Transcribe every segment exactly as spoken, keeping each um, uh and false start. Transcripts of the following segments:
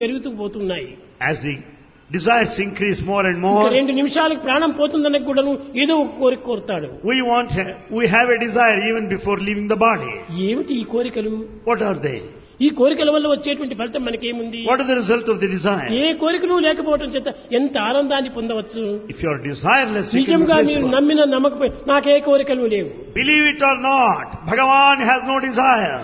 పెరుగుతూ పోతున్నాయి. As the desires increase more and ఇంకా more, రెండు నిమిషాలకు ప్రాణం పోతుందన్న కూడా ఏదో ఒక కోరిక కోరుతాడు. we want, we have a desire even before leaving the body. ఏమిటి ఈ కోరికలు? What are they? ఈ కోరికల వల్ల వచ్చేటువంటి ఫలితం మనకేముంది? What is the result of the desire? ఏ కోరికలు లేకపోవడం చేత ఎంత ఆనందాన్ని పొందవచ్చు. If you are desireless, you can be నిజంగా మీరు blissful. నమ్మిన నమ్మకపోయి నాకే కోరికలు లేవు. Believe it or not, Bhagavan has no desire.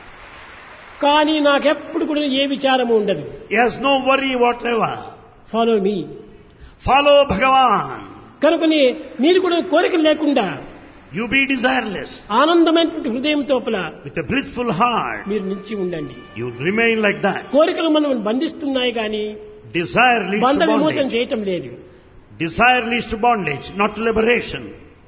కానీ నాకెప్పుడు కూడా ఏ విచారము ఉండదు. He has no worry whatever. Follow me. Follow Bhagavan. కనుకనే మీరు కూడా కోరికలు లేకుండా You be desireless. ఆనందమైనటువంటి హృదయం తోపల With a blissful heart, మీరు నిలిచి ఉండండి. you remain like that. కోరికలు మనం బంధిస్తున్నాయి కానీ Desire leads బంధ to విమోచన bondage. చేయటం లేదు. Desire leads to bondage, not to liberation.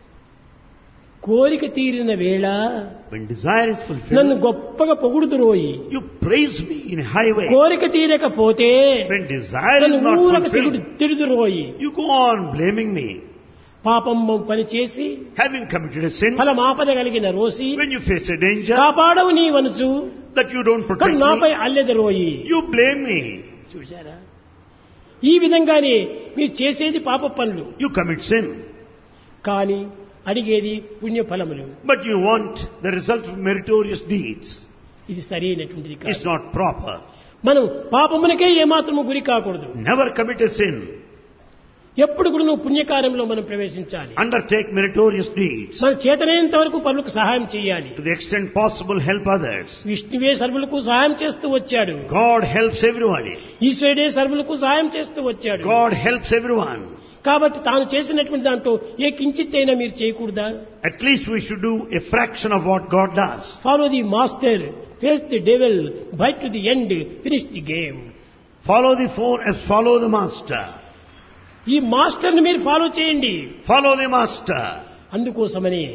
కోరిక తీరిన వేళ When desire is నన్ను fulfilled, గొప్పగా పొగుడుతురోయి. you praise me in a high way. కోరిక తీరకపోతే When desire is నన్ను not ఊరక తిరుడు fulfilled, తిరుదురోయి. you go on blaming me. పాపం పని చేసి Having committed a sin, ఫలం ఆపద కలిగిన Rosy when you face a danger కాపాడవు నీ వనసు that you don't protect కానీ నాపై me, అల్లెదరోయి. you blame me. చూశారా? ఈ విధంగానే మీరు చేసేది పాప పనులు You commit sin, కానీ అడిగేది పుణ్య ఫలములు. but you want the result of meritorious deeds. ఇది సరైనటువంటిది It's కాదు. not proper. మనం పాపమునకే ఏమాత్రము గురి కాకూడదు. Never commit a sin. ఎప్పుడు కూడా నువ్వు పుణ్యకార్యంలో మనం ప్రవేశించాలి. Undertake meritorious deeds. మన చేతనైనంత వరకు పనులకు సహాయం చేయాలి. To the extent possible, help others. విష్ణువే సర్వులకు సహాయం చేస్తూ వచ్చాడు. God helps everybody. ఈశ్వరుడే సర్వులకు సహాయం చేస్తూ వచ్చాడు. God helps everyone. కాబట్టి తాను చేసినటువంటి దాంట్లో ఏ కించిత్ అయినా మీరు చేయకూడదా? At least we should do a fraction of what God does. Follow the master, face the devil, byte to the end, finish the game. Follow the four as follow the master. ఈ మాస్టర్ని మీరు follow చేయండి. Follow the master. అందుకోసమని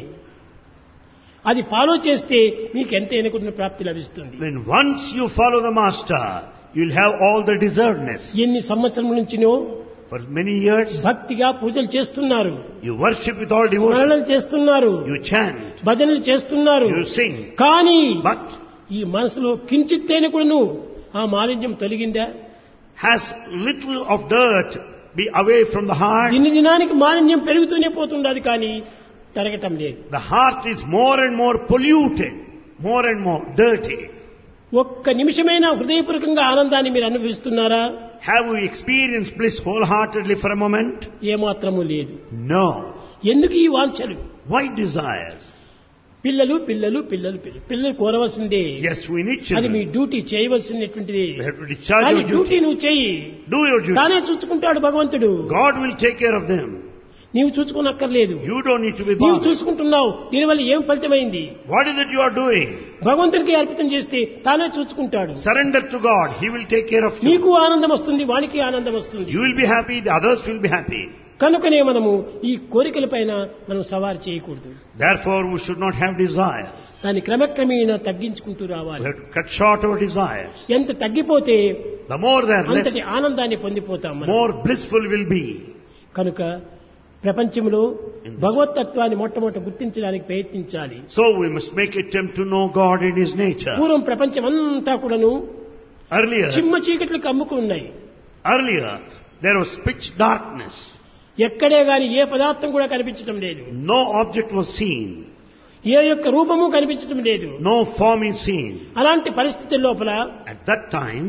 అది follow చేస్తే మీకు ఎంతైనా కూడా ప్రాప్తి లభిస్తుంది. When once you follow the master, you'll have all the deservedness. ఎన్ని సంవత్సరం నుంచినో For many years, భక్తిగా పూజలు చేస్తున్నారు, you worship with all devotion. స్మరణలు చేస్తున్నారు, You chant, భజనలు చేస్తున్నారు. you sing. కానీ But ఈ మనసులో కించిత్తైన కూడాను ఆ మాలిన్యం తొలగిందా? has little of dirt be away from the heart. దిన దినానికి మాలిన్యం పెరుగుతూనే పోతుండదు కానీ తరగటం లేదు. The heart is more and more polluted, more and more dirty. ఒక్క నిమిషమైన హృదయపూర్వకంగా ఆనందాన్ని మీరు అనుభవిస్తున్నారా? Have we experienced bliss wholeheartedly for a moment? ఏమాత్రము లేదు. No. ఎందుకు ఈ వాంఛలు? Why desires? పిల్లలు పిల్లలు పిల్లలు పిల్లలు పిల్లలు కోరవలసిందే. Yes, we need అది మీ children. Duty చేయవలసినటువంటిది. We have to discharge కానీ your డ్యూటీ duty. నువ్వు చెయ్యి, Do your duty. తానే చూసుకుంటాడు భగవంతుడు. God will take care of them. నీవు చూసుకునక్కర్లేదు. You don't need to be నీవు bothered. చూసుకుంటున్నావు, దీనివల్ల ఏం ఫలితమైంది? What is it you are doing? భగవంతునికి అర్పితం చేస్తే తానే చూసుకుంటాడు. Surrender to God. He will take care of you. నీకు ఆనందం వస్తుంది, వానికి ఆనందం వస్తుంది. You will be happy, the others will be happy. కనుకనే మనము ఈ కోరికల పైన మనం సవారు చేయకూడదు. Therefore, we should not have desires. దాన్ని క్రమక్రమేణా తగ్గించుకుంటూ We రావాలి. have to cut short our desires. ఎంత తగ్గిపోతే The more they are అంతటి less, ఆనందాన్ని పొందిపోతాం మనం. more blissful will be. కనుక ప్రపంచంలో భగవతత్వాన్ని మొట్టమొదట గుర్తించడానికి ప్రయత్నించాలి. So we must make attempt to know God in His nature. పూర్వం ప్రపంచం అంతా కూడాను Earlier, చిమ్మ చీకట్లు కమ్ముకుని ఉన్నాయి. earlier there was pitch darkness. ఎక్కడే గాని ఏ పదార్థం కూడా కనిపించడం లేదు. No object was seen. ఏ యొక్క రూపము కనిపించడం లేదు. No form is seen. అలాంటి పరిస్థితుల లోపల At that time,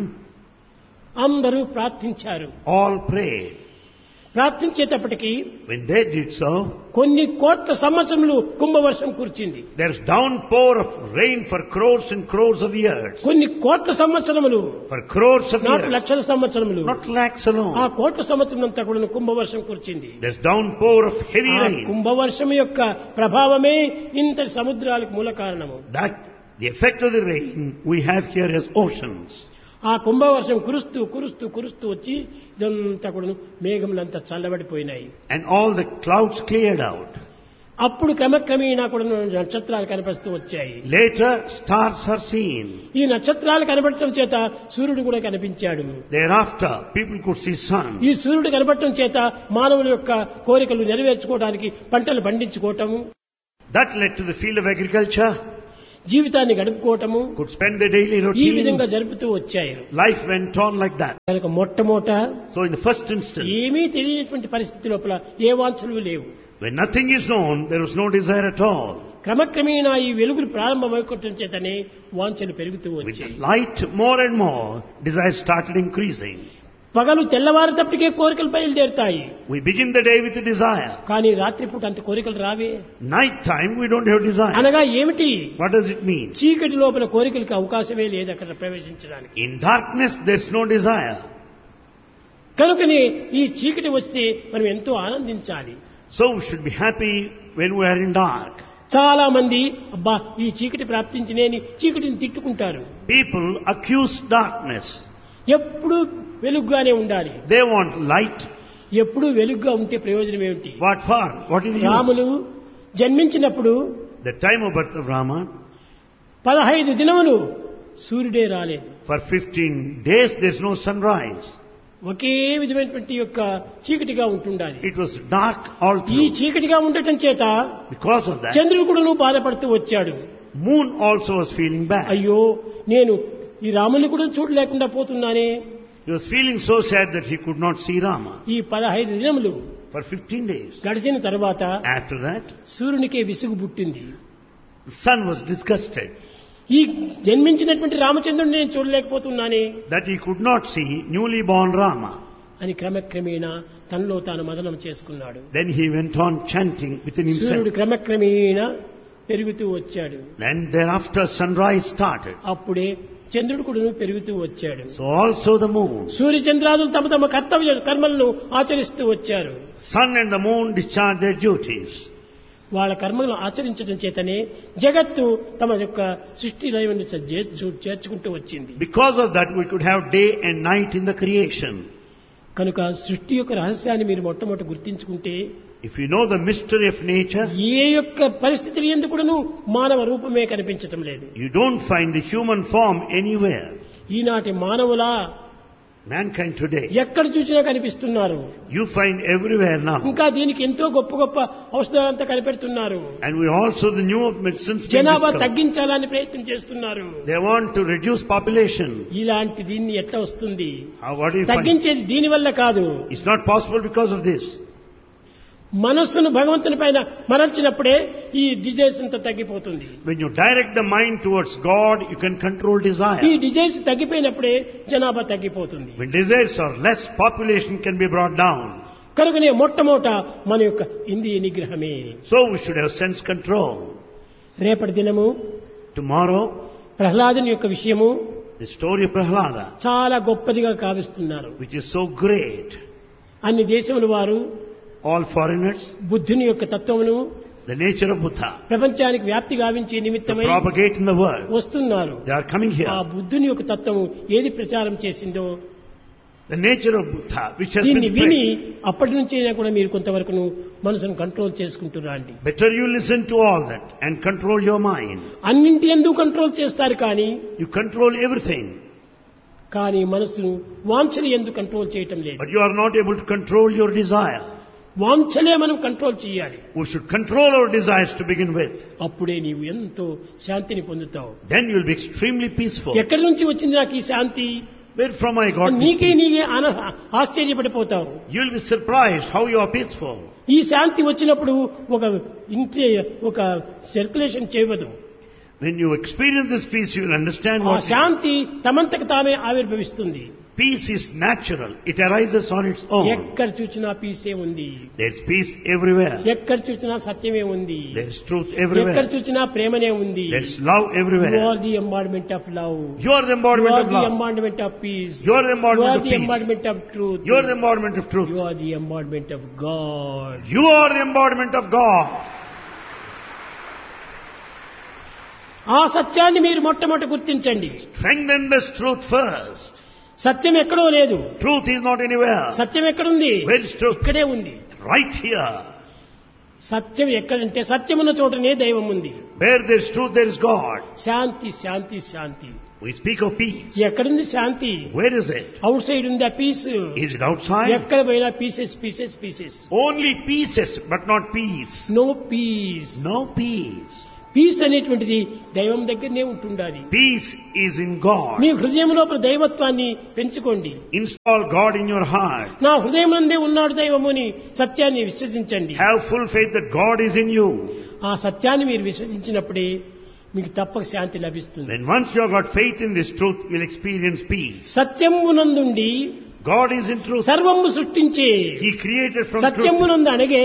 అందరూ ప్రార్థించారు. all prayed. ప్రార్థించేటప్పటికి When they did so, కొన్ని కోట్ల సంవత్సరములు కుంభవర్షం కురిచింది. there's downpour of rain for crores and crores of years. కొన్ని కోట్ల సంవత్సరములు, For crores of నాలుగు years. లక్షల సంవత్సరములు, Not lakhs ఆ alone. కోట్ల సంవత్సరం అంతా కూడా కుంభవర్షం కురిచింది. There's downpour of heavy ఆ rain. కుంభవర్షం యొక్క ప్రభావమే ఇంతటి సముద్రాలకు మూల కారణము. That, the effect of the rain we have here as oceans. ఆ కుంభవర్షం కురుస్తూ కురుస్తూ కురుస్తూ వచ్చి ఇదంతా కూడా మేఘములంతా చల్లబడిపోయినాయి. And all the clouds cleared out. అప్పుడు క్రమక్రమేణా కూడా నక్షత్రాలు కనిపిస్తూ వచ్చాయి. Later, stars are seen. ఈ నక్షత్రాలు కనబడటం చేత సూర్యుడు కూడా కనిపించాడు. Thereafter, people could see sun. ఈ సూర్యుడు కనబడటం చేత మానవుల యొక్క కోరికలు నెరవేర్చుకోవడానికి పంటలు పండించుకోవటము, That led to the field of agriculture. జీవితాన్ని గడుపుకోవటము could spend their daily ఈ routine. విధంగా జరుపుతూ వచ్చారు. Life went on like that. కనుక మొట్టమొదట So in the first instance, ఏమీ తెలియనటువంటి పరిస్థితి లోపల ఏ వాంఛలు లేవు. when nothing is known, there was no desire at all. క్రమక్రమేణా ఈ వెలుగులు ప్రారంభమైకోవటం చేతనే వాంఛలు పెరుగుతూ With the వచ్చాయి. light more and more, desire started increasing. పగలు తెల్లవారేటప్పటికే కోరికలు బయలుదేరుతాయి. We begin the day with a desire. కానీ రాత్రిపూట అంత కోరికలు రావే. Night time, we don't have desire. అనగా ఏమిటి? What does it mean? చీకటి లోపల కోరికలకు అవకాశమే లేదు అక్కడ ప్రవేశించడానికి. In darkness, there's no desire. కనుకనే ఈ చీకటి వస్తే మనం ఎంతో ఆనందించాలి. So we should be happy when we are in dark. చాలా మంది అబ్బా ఈ చీకటి ప్రాప్తించినేని చీకటిని తిట్టుకుంటారు. People accuse darkness. ఎప్పుడు వెలుగుగానే ఉండాలి. They want light. ఎప్పుడు వెలుగుగా ఉంటే ప్రయోజనం ఏమిటి? What for? What is the Ramulu use? జన్మించినప్పుడు The time of birth of Rama, పదహైదు దినములు సూర్యుడే రాలేదు. for fifteen days there's no sunrise. ఒకే విధమైనటువంటి యొక్క చీకటిగా ఉంటుండాలి. It was dark all ఈ through. చీకటిగా ఉండటం చేత Because of that, చంద్రుడు కూడా బాధపడుతూ వచ్చాడు. moon also was feeling bad. అయ్యో నేను ఈ రాముని కూడా చూడలేకుండా పోతున్నానే. He was feeling so sad that he could not see Rama. ఈ పదహైదు దినములు For fifteen days. గడిచిన తర్వాత After that, సూర్యునికే విసుగు పుట్టింది. the sun was disgusted ఈ జన్మించినటువంటి రామచంద్రుడిని నేను చూడలేకపోతున్నానే that he could not see newly born Rama. అని క్రమక్రమేణా తనలో తాను మదనం చేసుకున్నాడు. Then he went on chanting within himself. సూర్యుడు క్రమక్రమేణా పెరుగుతూ వచ్చాడు. Then thereafter sunrise started. అప్పుడే చంద్రుడు కూడా పెరుగుతూ వచ్చాడు. So also the moon. సూర్య చంద్రాదులు తమ తమ కర్తవ్య కర్మలను ఆచరిస్తూ వచ్చారు. Sun and the moon discharged their duties. వాళ్ళ కర్మలను ఆచరించడం చేతనే జగత్తు తమ యొక్క సృష్టి లయವನ್ನು చేర్చుకుంటూ వచ్చింది. Because of that we could have day and night in the creation. కనుక సృష్టి యొక్క రహస్యాన్ని మీరు మొట్టమొదటి గుర్తించుకుంటే, If you know the mystery of nature, ఏ యొక్క పరిస్థితులు ఎందుకు కూడాను మానవ రూపమే కనిపించటం లేదు. you don't find the human form anywhere. ఈనాటి మానవుల Mankind today, ఎక్కడ చూసినా కనిపిస్తున్నారు. you find everywhere now. ఇంకా దీనికి ఎంతో గొప్ప గొప్ప ఔషధాలంతా కనిపెడుతున్నారు. And we also the new medicines being జనాభా discovered. తగ్గించాలని ప్రయత్నం చేస్తున్నారు. They want to reduce population. ఇలాంటి దీన్ని ఎట్లా వస్తుంది? How, what do you find? తగ్గించేది దీని వల్ల కాదు. It's not possible because of this. మనస్సును భగవంతుని పైన మరల్చినప్పుడే ఈ డిజైర్స్ అంతా తగ్గిపోతుంది. When you direct the mind towards God, you can control ఈ desire. డిజైర్స్ తగ్గిపోయినప్పుడే జనాభా తగ్గిపోతుంది. When desires are less, population can be brought down. కనుకనే మొట్టమొదట మన యొక్క ఇంద్రియ నిగ్రహమే. So we should have sense control. రేపటి దినము Tomorrow, ప్రహ్లాదుని యొక్క విషయము the story of Prahlada, చాలా గొప్పదిగా కావిస్తున్నారు. which is so great. అన్ని దేశముల వారు All foreigners, బుద్ధుని యొక్క తత్వమును the nature of Buddha, ప్రపంచానికి వ్యాప్తి గావించే to నిమిత్తమై propagate in the world. వస్తున్నారు. They are coming ఆ here. బుద్ధుని యొక్క తత్వము ఏది ప్రచారం చేసిందో The nature of Buddha, which has దీన్ని been విని spread. అప్పటి నుంచైనా కూడా మీరు కొంతవరకు మనసును కంట్రోల్ చేసుకుంటున్నా అండి. Better you listen to all that and control your mind. అన్నింటి ఎందుకు కంట్రోల్ చేస్తారు కానీ You control everything, కానీ మనసును వాంఛని ఎందుకు కంట్రోల్ చేయటం లేదు. but you are not able to control your desire. వాంఛలే మనం కంట్రోల్ చేయాలి. We should control our desires to begin with. అప్పుడే నీవు ఎంతో శాంతిని పొందుతావు. Then you will be extremely peaceful. ఎక్కడి నుంచి వచ్చింది నాకు ఈ శాంతి? Where from I got this నీకే peace? నీకే ఆన- ఆశ్చర్యపడిపోతావు. You will be surprised how you are peaceful. ఈ శాంతి వచ్చినప్పుడు ఒక ఇంటి ఒక circulation చేయవదు. When you experience this peace, you will understand ఆ what శాంతి తమంతకు తామే ఆవిర్భవిస్తుంది. peace is natural. It arises on its own. ఎక్కడ చూసినా పీసే ఉంది. There is peace everywhere. ఎక్కడ చూసినా సత్యమే ఉంది. There is truth ఎక్కడ everywhere. చూసినా ప్రేమనే ఉంది. There is love You everywhere. are the embodiment of love. You are the You embodiment are of the love. embodiment of peace. You are the You embodiment are of the peace. embodiment of truth. You are the embodiment of truth. You are the embodiment of God. You are the embodiment of God. ఆ సత్యాన్ని మీరు మొట్టమొదటి గుర్తించండి. Strengthen this truth first. సత్యం ఎక్కడో లేదు. Truth is not anywhere. సత్యం ఎక్కడుంది? Where is truth? ఇక్కడే ఉంది. Right here. సత్యం ఎక్కడంటే సత్యమున్న చోటనే దైవం ఉంది. Where there is truth, there is God. Shanti Shanti Shanti. We speak of peace. ఎక్కడుంది శాంతి? Where is it? Out side ఉంది ఆ పీస్. Is it outside? ఎక్కడ పోయినా pieces pieces pieces. Only pieces, but not peace. No piece. No peace. Piece అనేటువంటిది దైవం దగ్గరనే ఉంటుండాలి. Peace is in God. మీ హృదయం లోపల దైవత్వాన్ని పెంచుకోండి. Install God in your heart. నా హృదయం నందే ఉన్నాడు దైవము అని సత్యాన్ని విశ్వసించండి. Have full faith that God is in you. ఆ సత్యాన్ని మీరు విశ్వసించినప్పుడే మీకు తప్పక శాంతి లభిస్తుంది. Then once you have got faith in this truth, you will experience peace. సత్యమునందుండి God is in truth. సర్వము సృష్టించే He created from truth. సత్యమునందు అనగే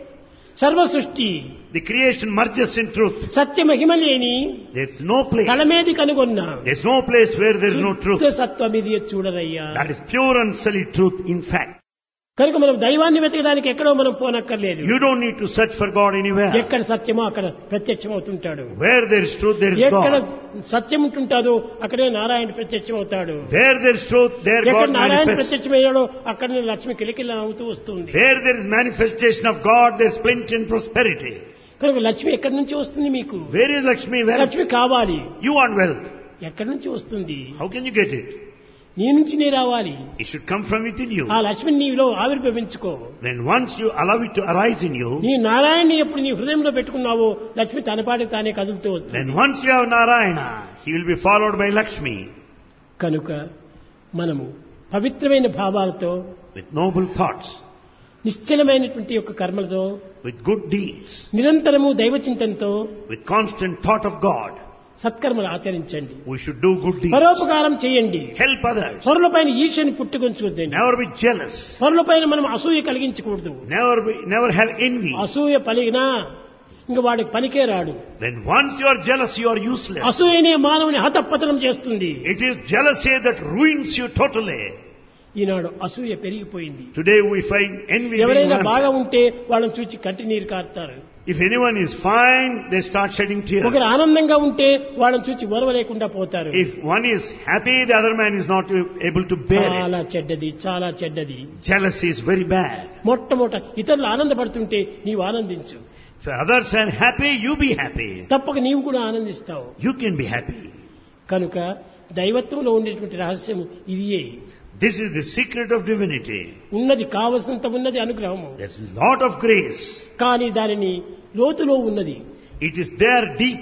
సర్వ సృష్టి. The creation merges in truth. సత్య మహిమ లేని There's no place. తలమేది కనుగొన్న There's no place where there's no truth. శుద్ధ సత్వమిది చూడరయ్యా. That is pure and solid truth in fact. కనుక మనం దైవాన్ని వెతకడానికి ఎక్కడో మనం పోనక్కర్లేదు. You don't need to search for God anywhere. ఎక్కడ సత్యమో అక్కడ ప్రత్యక్షం అవుతుంటాడు. Where there is truth, there is ఎక్కడ God. సత్యం ఉంటుంటాదో అక్కడే నారాయణ ప్రత్యక్షం అవుతాడు. Where there is truth, there ఎక్కడ God నారాయణ manifests. ప్రత్యక్షమయ్యాడో అక్కడనే లక్ష్మి కిలకిల అవుతూ వస్తుంది. Where there is manifestation of God, there is plenty and prosperity. కనుక లక్ష్మి ఎక్కడి నుంచి వస్తుంది మీకు? Where is Lakshmi? Wealth. Lakshmi కావాలి. You want wealth. ఎక్కడి నుంచి వస్తుంది? How can you get it? నీ నుంచి నీ రావాలి. It should come from within you. ఆ లక్ష్మిని నీలో ఆవిర్భవించుకో. Then once you allow it to arise in you, నీ నారాయణని ఎప్పుడు నీ హృదయంలో పెట్టుకున్నావో లక్ష్మి తనపాటి తానే కదులుతూ వస్తుంది. then once you have Narayana, he will be followed by Lakshmi. కనుక మనము పవిత్రమైన భావాలతో, With noble thoughts, నిశ్చలమైనటువంటి యొక్క కర్మలతో, with good deeds, నిరంతరము దైవ చింతనతో with constant thought of God, సత్కర్మలు ఆచరించండి. we should do good deeds. పరోపకారం చేయండి. Help others. పరులపైన ఈర్ష్యని పుట్టుకొంచుకోద్దండి. Never be jealous. పరులపైన మనం అసూయ కలిగించకూడదు. Never be, never have envy. అసూయ పలిగినా ఇంక వాడికి పనికే రాడు. Then once you are jealous, you are useless. అసూయనే మానవుని హతపతనం చేస్తుంది. It is jealousy that ruins you totally. ఈనాడు అసూయ పెరిగిపోయింది. Today we find envy being ఎవరైనా rampant. బాగా ఉంటే వాళ్ళని చూచి కంటి నీరు కార్తారు. If anyone is fine, they start shedding tears. ఒకరు ఆనందంగా ఉంటే వాళ్ళని చూచి ఓర్వలేకుండా పోతారు. If one is happy, the other man is not able to bear చాలా it. చెడ్డది, చాలా చెడ్డది. Jealousy is very bad. మొట్టమొదట ఇతరులు ఆనందపడుతుంటే నీవు ఆనందించు. If others are happy, you be happy. తప్పక నీవు కూడా ఆనందిస్తావు. You can be happy. కనుక దైవత్వంలో ఉండేటువంటి రహస్యం ఇదియే. This is the secret of divinity. ఉన్నది కావలసినంత ఉన్నది అనుగ్రహము. There's a lot of grace. కానీ దానిని లోతులో ఉన్నది. It is there deep.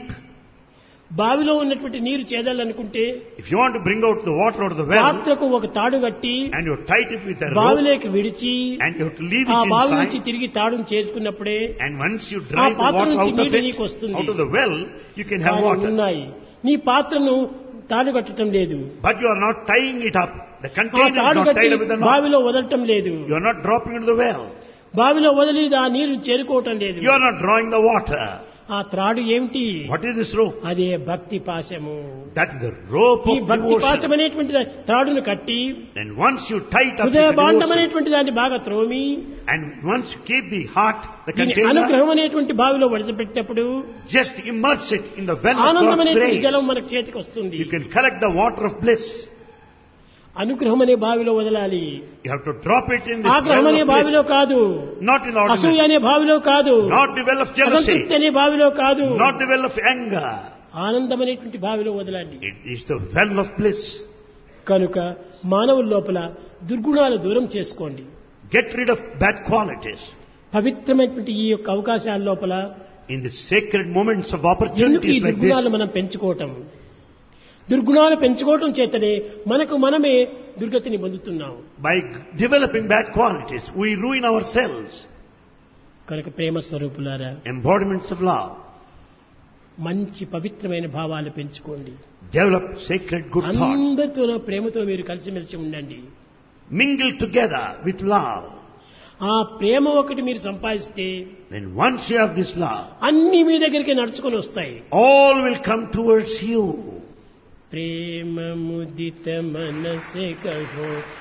బావిలో ఉన్నటువంటి నీరు చేదాలనుకుంటే If you want to bring out the water out of the well, పాత్రకు ఒక తాడు కట్టి and you tie it with a rope, బావిలోకి విడిచి and you have to leave ఆ it బావి నుంచి inside, తిరిగి తాడును చేసుకున్నప్పుడే and once you drive the పాత్ర water నుంచి out of నీరు it, నీకు వస్తుంది. out of the well, you can have కానీ water. ఉన్నాయి. నీ పాత్రను తాడు కట్టడం లేదు. But you are not tying it up. The ఆ container is తాడు not కట్టి tied up with a knot. బావిలో వదలటం లేదు. You are not dropping into the well. బావిలో వదిలి ఆ నీరు చేరుకోవటం లేదు. You are not drawing the water. ఆ త్రాడు ఏమిటి? What is this rope? అదే భక్తి పాశము. That is the rope ఈ of భక్తి పాశం devotion. అనేటువంటి త్రాడును కట్టి And once you tie it up with హృదయ the భాండం devotion, అనేటువంటి దాన్ని బాగా త్రోమి and once you keep the heart, the దీని container, అనుగ్రహం అనేటువంటి బావిలో వడిచిపెట్టినప్పుడు just immerse it in the well of ఆనందం God's అనేటువంటి grace. జలం మనకు చేతికి వస్తుంది. You can collect the water of bliss. అనుగ్రహం అనే బావిలో వదలాలి. You have to drop it in this ఆగ్రహం well అనే of బావిలో bliss. కాదు. Not in అసూయ ordinary. అనే బావిలో కాదు. Not the well of jealousy. అసంతృప్తి అనే బావిలో కాదు. Not the well of anger. ఆనందం అనేటువంటి బావిలో వదలాలి. It is the well of bliss. కనుక మానవుల లోపల దుర్గుణాలు దూరం చేసుకోండి. Get rid of bad qualities. పవిత్రమైనటువంటి ఈ యొక్క అవకాశాల లోపల In the sacred moments of ఎందుకు ఈ opportunities like దుర్గుణాలు this, మనం పెంచుకోవటం? దుర్గుణాలు పెంచుకోవటం చేతనే మనకు మనమే దుర్గతిని పొందుతున్నాం. by developing bad qualities, we ruin ourselves. కనుక ప్రేమ స్వరూపులారా, Embodiments of love. మంచి పవిత్రమైన భావాలు పెంచుకోండి. Develop sacred good thoughts. అందరితో ప్రేమతో మీరు కలిసిమెలిసి ఉండండి. Mingle together with love. ఆ ప్రేమ ఒకటి మీరు సంపాదిస్తే Then once you have this love, అన్ని మీ దగ్గరికి నడుచుకొని వస్తాయి. all will come towards you. ప్రేమ ముదిత మనసే కహో